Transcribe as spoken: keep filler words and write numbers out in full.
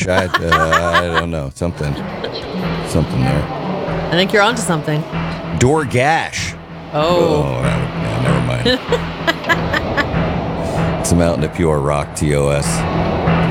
DoorDash. I, uh, I don't know. Something. Something there. I think you're onto something. DoorGash. Oh. Oh, no, never mind. It's a Mountain of Pure Rock, T O S.